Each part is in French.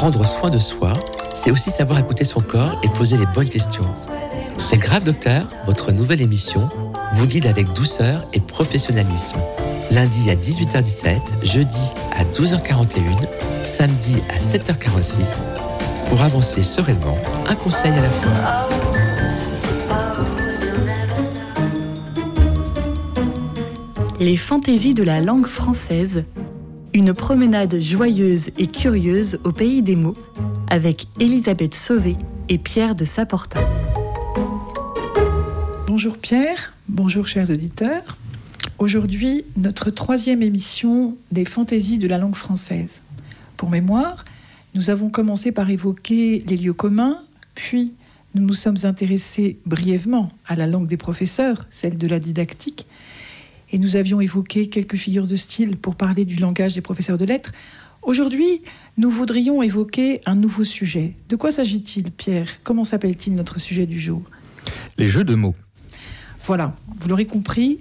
Prendre soin de soi, c'est aussi savoir écouter son corps et poser les bonnes questions. C'est Grave Docteur, votre nouvelle émission, vous guide avec douceur et professionnalisme. Lundi à 18h17, jeudi à 12h41, samedi à 7h46. Pour avancer sereinement, un conseil à la fois. Les fantaisies de la langue française. Une promenade joyeuse et curieuse au pays des mots avec Elisabeth Sauvé et Pierre de Saporta. Bonjour Pierre, bonjour chers auditeurs. Aujourd'hui, notre 3e émission des fantaisies de la langue française. Pour mémoire, nous avons commencé par évoquer les lieux communs, puis nous nous sommes intéressés brièvement à la langue des professeurs, celle de la didactique, et nous avions évoqué quelques figures de style pour parler du langage des professeurs de lettres. Aujourd'hui, nous voudrions évoquer un nouveau sujet. De quoi s'agit-il, Pierre ? Comment s'appelle-t-il notre sujet du jour ? Les jeux de mots. Voilà, vous l'aurez compris,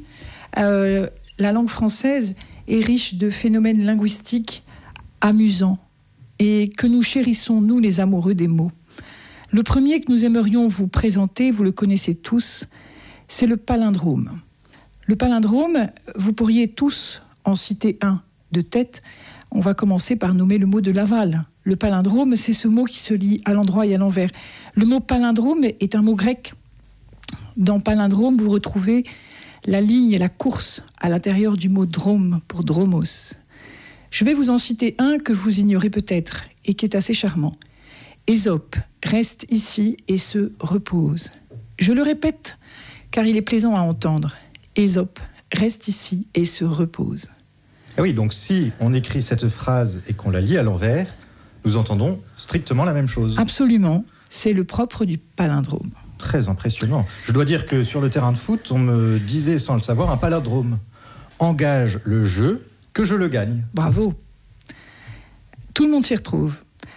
la langue française est riche de phénomènes linguistiques amusants et que nous chérissons, nous, les amoureux des mots. Le premier que nous aimerions vous présenter, vous le connaissez tous, c'est le palindrome. Le palindrome, vous pourriez tous en citer un de tête. On va commencer par nommer le mot de Laval. Le palindrome, c'est ce mot qui se lit à l'endroit et à l'envers. Le mot palindrome est un mot grec. Dans palindrome, vous retrouvez la ligne et la course à l'intérieur du mot drome pour dromos. Je vais vous en citer un que vous ignorez peut-être et qui est assez charmant. Ésope reste ici et se repose. Je le répète car il est plaisant à entendre. Ésope reste ici et se repose. Ah oui, donc si on écrit cette phrase et qu'on la lit à l'envers, nous entendons strictement la même chose. Absolument, c'est le propre du palindrome. Très impressionnant. Je dois dire que sur le terrain de foot, on me disait sans le savoir un palindrome. Engage le jeu, que je le gagne. Bravo. Tout le monde s'y retrouve.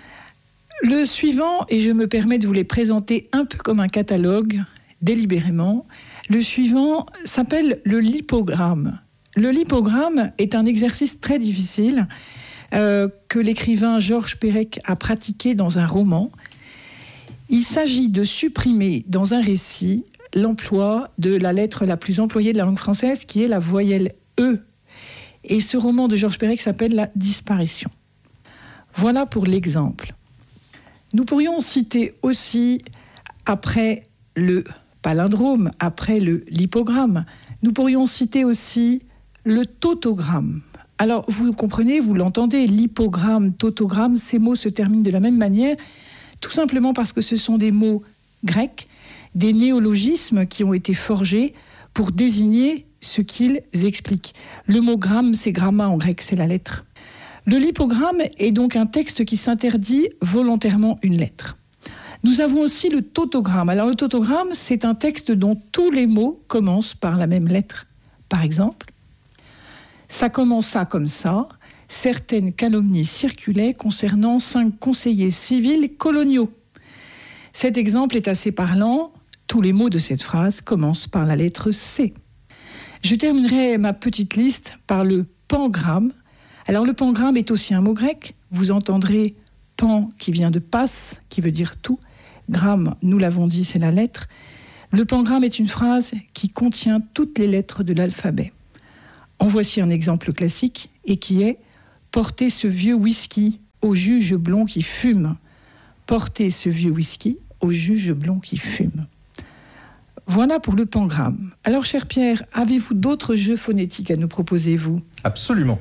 Le suivant, et je me permets de vous les présenter un peu comme un catalogue, délibérément, le suivant s'appelle le lipogramme. Le lipogramme est un exercice très difficile que l'écrivain Georges Perec a pratiqué dans un roman. Il s'agit de supprimer dans un récit l'emploi de la lettre la plus employée de la langue française, qui est la voyelle E. Et ce roman de Georges Perec s'appelle La disparition. Voilà pour l'exemple. Nous pourrions citer aussi, après le palindrome, après le lipogramme, nous pourrions citer aussi le tautogramme. Alors, vous comprenez, vous l'entendez, lipogramme, tautogramme, ces mots se terminent de la même manière, tout simplement parce que ce sont des mots grecs, des néologismes qui ont été forgés pour désigner ce qu'ils expliquent. Le mot gramme, c'est gramma en grec, c'est la lettre. Le lipogramme est donc un texte qui s'interdit volontairement une lettre. Nous avons aussi le tautogramme. Alors le tautogramme, c'est un texte dont tous les mots commencent par la même lettre. Par exemple, ça commença comme ça, certaines calomnies circulaient concernant 5 conseillers civils coloniaux. Cet exemple est assez parlant. Tous les mots de cette phrase commencent par la lettre C. Je terminerai ma petite liste par le pangramme. Alors le pangramme est aussi un mot grec. Vous entendrez pan qui vient de pas, qui veut dire tout. Gramme, nous l'avons dit, c'est la lettre. Le pangramme est une phrase qui contient toutes les lettres de l'alphabet. En voici un exemple classique et qui est « Portez ce vieux whisky au juge blond qui fume ». Portez ce vieux whisky au juge blond qui fume. Voilà pour le pangramme. Alors, cher Pierre, avez-vous d'autres jeux phonétiques à nous proposer, vous ? Absolument.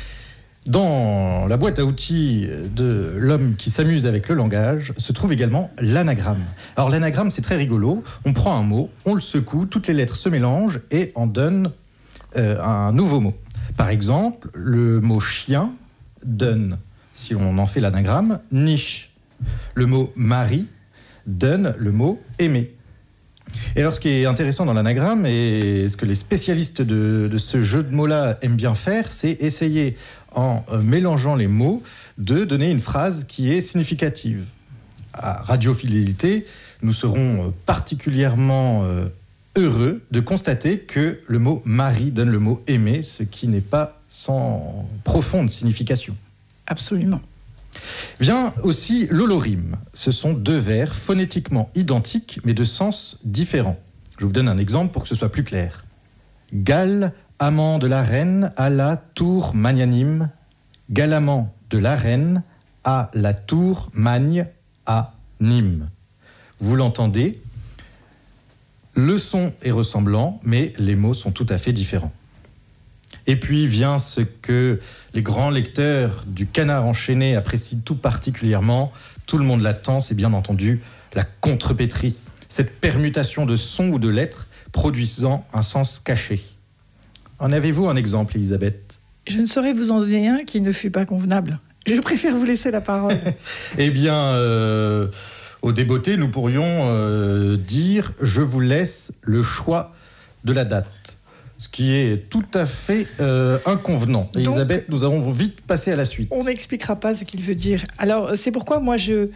Dans la boîte à outils de l'homme qui s'amuse avec le langage se trouve également l'anagramme. Alors l'anagramme, c'est très rigolo. On prend un mot, on le secoue, toutes les lettres se mélangent et en donne un nouveau mot. Par exemple, le mot chien donne, si on en fait l'anagramme, niche. Le mot mari donne le mot aimer. Et alors, ce qui est intéressant dans l'anagramme, et ce que les spécialistes de ce jeu de mots-là aiment bien faire, c'est essayer, en mélangeant les mots, de donner une phrase qui est significative. À Radio Fidélité, nous serons particulièrement heureux de constater que le mot mari donne le mot aimer, ce qui n'est pas sans profonde signification. Absolument. Vient aussi l'holorime. Ce sont deux vers phonétiquement identiques, mais de sens différents. Je vous donne un exemple pour que ce soit plus clair. Gall, amant de la reine, à la tour magnanime. Galamant de la reine, à la tour magne, à Nîmes. Vous l'entendez, le son est ressemblant, mais les mots sont tout à fait différents. Et puis vient ce que les grands lecteurs du Canard enchaîné apprécient tout particulièrement. Tout le monde l'attend, c'est bien entendu la contrepétrie. Cette permutation de sons ou de lettres produisant un sens caché. En avez-vous un exemple, Elisabeth ? Je ne saurais vous en donner un qui ne fut pas convenable. Je préfère vous laisser la parole. Eh bien, au débeauté, nous pourrions dire « Je vous laisse le choix de la date ». Ce qui est tout à fait inconvenant. Donc, Elisabeth, nous allons vite passer à la suite. On n'expliquera pas ce qu'il veut dire. Alors, c'est pourquoi moi,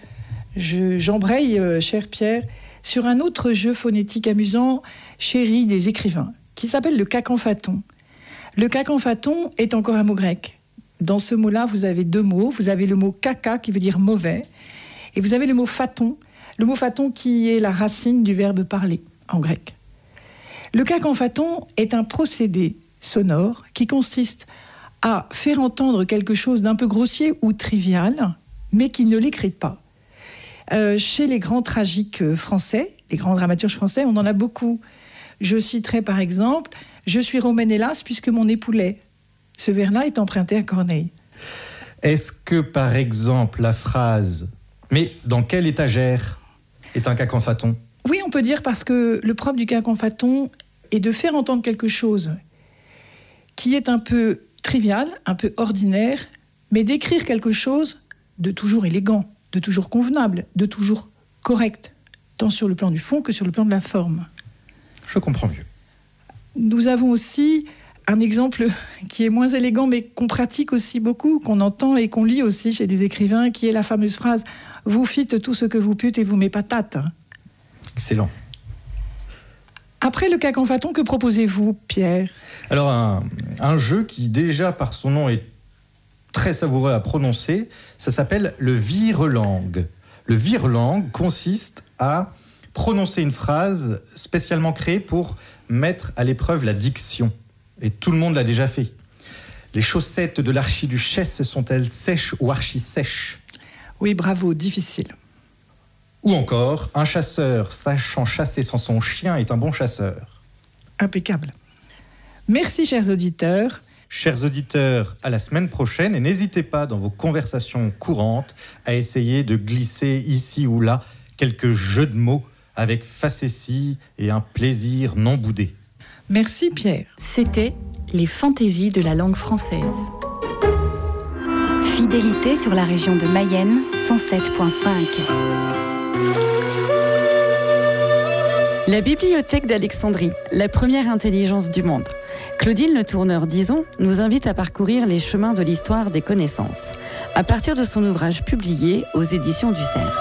j'embraye, cher Pierre, sur un autre jeu phonétique amusant, chéri des écrivains, qui s'appelle le cacemphaton. Le cacemphaton est encore un mot grec. Dans ce mot-là, vous avez deux mots. Vous avez le mot caca, qui veut dire mauvais, et vous avez le mot phaton. Le mot phaton qui est la racine du verbe parler, en grec. Le cacemphaton est un procédé sonore qui consiste à faire entendre quelque chose d'un peu grossier ou trivial, mais qui ne l'écrit pas. Chez les grands tragiques français, les grands dramaturges français, on en a beaucoup. Je citerai par exemple « Je suis romaine hélas puisque mon époux l'est ». Ce vers-là est emprunté à Corneille. Est-ce que par exemple la phrase « Mais dans quelle étagère » est un cacemphaton ? Oui, on peut dire parce que le propre du cacemphaton est de faire entendre quelque chose qui est un peu trivial, un peu ordinaire, mais d'écrire quelque chose de toujours élégant, de toujours convenable, de toujours correct, tant sur le plan du fond que sur le plan de la forme. Je comprends mieux. Nous avons aussi un exemple qui est moins élégant, mais qu'on pratique aussi beaucoup, qu'on entend et qu'on lit aussi chez les écrivains, qui est la fameuse phrase « Vous fîtes tout ce que vous pûtes et vous mes patates ». Excellent. Après le cacemphaton, que proposez-vous, Pierre ? Alors, un jeu qui, déjà par son nom, est très savoureux à prononcer, ça s'appelle le vire-langue. Le vire-langue consiste à prononcer une phrase spécialement créée pour mettre à l'épreuve la diction. Et tout le monde l'a déjà fait. Les chaussettes de l'archiduchesse sont-elles sèches ou archi-sèches ? Oui, bravo, difficile. Ou encore, un chasseur sachant chasser sans son chien est un bon chasseur. Impeccable. Merci, chers auditeurs. Chers auditeurs, à la semaine prochaine et n'hésitez pas dans vos conversations courantes à essayer de glisser ici ou là quelques jeux de mots avec facétie et un plaisir non boudé. Merci, Pierre. C'était les fantaisies de la langue française. Fidélité sur la région de Mayenne, 107.5. La bibliothèque d'Alexandrie, la première intelligence du monde. Claudine Le Tourneur-Dizon nous invite à parcourir les chemins de l'histoire des connaissances, à partir de son ouvrage publié aux éditions du Cerf.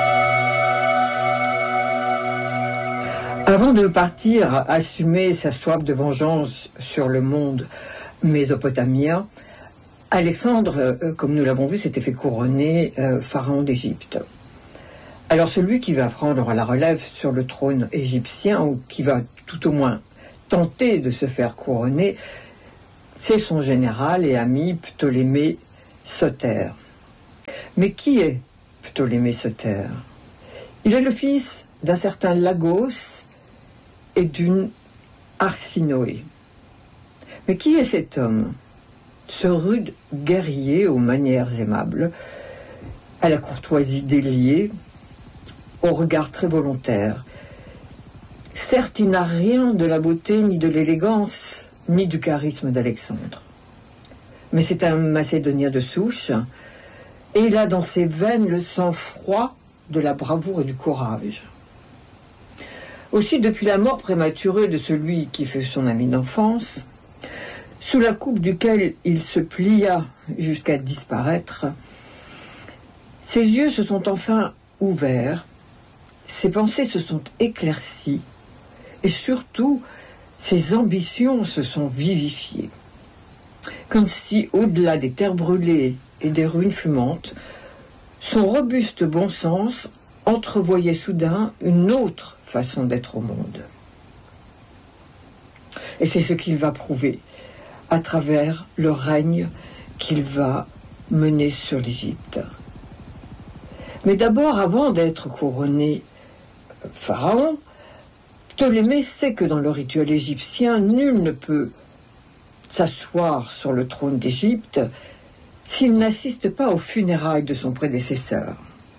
Avant de partir assumer sa soif de vengeance sur le monde mésopotamien, Alexandre, comme nous l'avons vu, s'était fait couronner pharaon d'Égypte. Alors celui qui va prendre la relève sur le trône égyptien, ou qui va tout au moins tenter de se faire couronner, c'est son général et ami Ptolémée Soter. Mais qui est Ptolémée Soter ? Il est le fils d'un certain Lagos et d'une Arsinoé. Mais qui est cet homme ? Ce rude guerrier aux manières aimables, à la courtoisie déliée, au regard très volontaire. Certes, il n'a rien de la beauté, ni de l'élégance, ni du charisme d'Alexandre. Mais c'est un Macédonien de souche, et il a dans ses veines le sang-froid de la bravoure et du courage. Aussi, depuis la mort prématurée de celui qui fut son ami d'enfance, sous la coupe duquel il se plia jusqu'à disparaître, ses yeux se sont enfin ouverts, ses pensées se sont éclaircies, et surtout, ses ambitions se sont vivifiées. Comme si, au-delà des terres brûlées et des ruines fumantes, son robuste bon sens entrevoyait soudain une autre façon d'être au monde. Et c'est ce qu'il va prouver à travers le règne qu'il va mener sur l'Égypte. Mais d'abord, avant d'être couronné pharaon, Ptolémée sait que dans le rituel égyptien, nul ne peut s'asseoir sur le trône d'Égypte s'il n'assiste pas aux funérailles de son prédécesseur.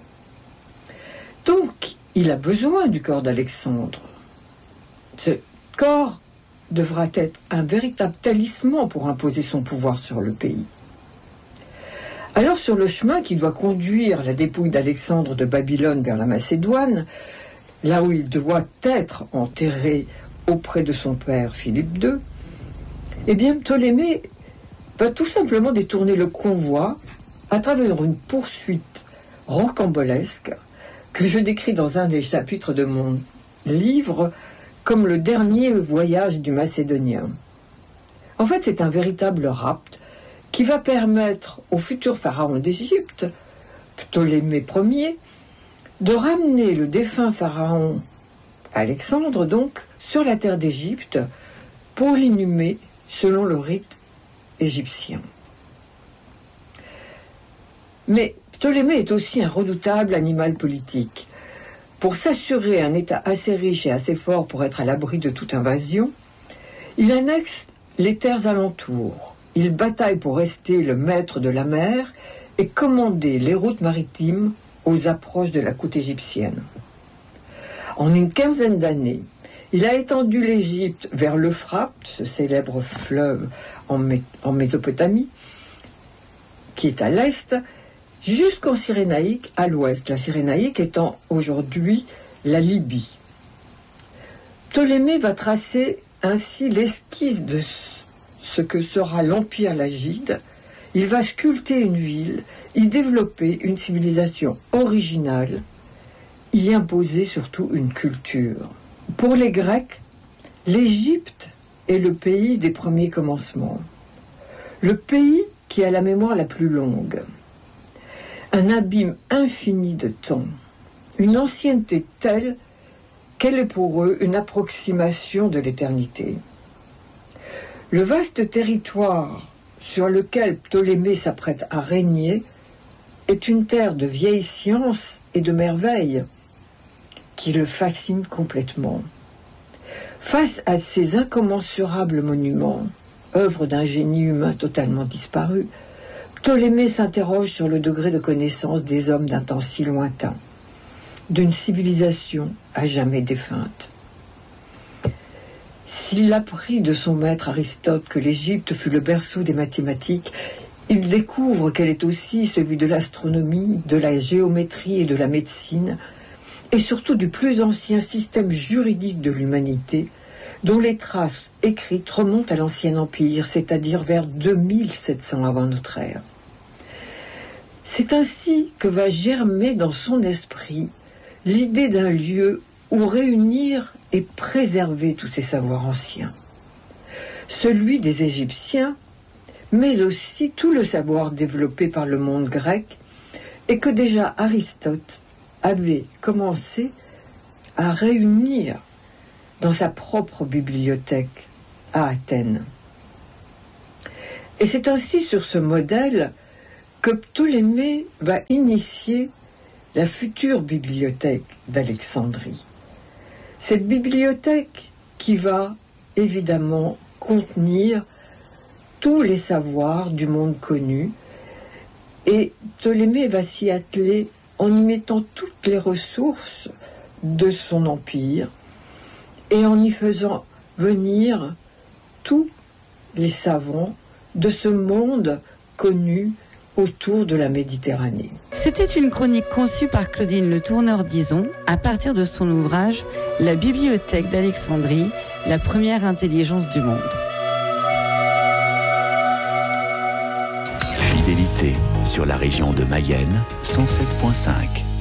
Donc, il a besoin du corps d'Alexandre. Ce corps devra être un véritable talisman pour imposer son pouvoir sur le pays. Alors, sur le chemin qui doit conduire la dépouille d'Alexandre de Babylone vers la Macédoine, là où il doit être enterré auprès de son père Philippe II, eh bien, Ptolémée va tout simplement détourner le convoi à travers une poursuite rocambolesque que je décris dans un des chapitres de mon livre comme le dernier voyage du Macédonien. En fait, c'est un véritable rapt qui va permettre au futur pharaon d'Égypte, Ptolémée Ier, de ramener le défunt pharaon Alexandre, donc, sur la terre d'Égypte pour l'inhumer selon le rite égyptien. Mais Ptolémée est aussi un redoutable animal politique. Pour s'assurer un État assez riche et assez fort pour être à l'abri de toute invasion, il annexe les terres alentours. Il bataille pour rester le maître de la mer et commander les routes maritimes aux approches de la côte égyptienne. En une quinzaine d'années, il a étendu l'Égypte vers l'Euphrate, ce célèbre fleuve en Mésopotamie, qui est à l'est, jusqu'en Cyrénaïque à l'ouest, la Cyrénaïque étant aujourd'hui la Libye. Ptolémée va tracer ainsi l'esquisse de ce que sera l'Empire lagide. Il va sculpter une ville, y développer une civilisation originale, y imposer surtout une culture. Pour les Grecs, l'Égypte est le pays des premiers commencements, le pays qui a la mémoire la plus longue, un abîme infini de temps, une ancienneté telle qu'elle est pour eux une approximation de l'éternité. Le vaste territoire sur lequel Ptolémée s'apprête à régner est une terre de vieille science et de merveille qui le fascine complètement. Face à ces incommensurables monuments, œuvres d'un génie humain totalement disparu, Ptolémée s'interroge sur le degré de connaissance des hommes d'un temps si lointain, d'une civilisation à jamais défunte. S'il apprit de son maître Aristote que l'Égypte fut le berceau des mathématiques, il découvre qu'elle est aussi celui de l'astronomie, de la géométrie et de la médecine, et surtout du plus ancien système juridique de l'humanité, dont les traces écrites remontent à l'Ancien Empire, c'est-à-dire vers 2700 avant notre ère. C'est ainsi que va germer dans son esprit l'idée d'un lieu où réunir et préserver tous ces savoirs anciens. Celui des Égyptiens, mais aussi tout le savoir développé par le monde grec, et que déjà Aristote avait commencé à réunir dans sa propre bibliothèque à Athènes. Et c'est ainsi sur ce modèle que Ptolémée va initier la future bibliothèque d'Alexandrie. Cette bibliothèque qui va évidemment contenir tous les savoirs du monde connu, et Ptolémée va s'y atteler en y mettant toutes les ressources de son empire et en y faisant venir tous les savants de ce monde connu autour de la Méditerranée. C'était une chronique conçue par Claudine Le Tourneur-Dizon à partir de son ouvrage « La bibliothèque d'Alexandrie, la première intelligence du monde ». Fidélité sur la région de Mayenne, 107.5.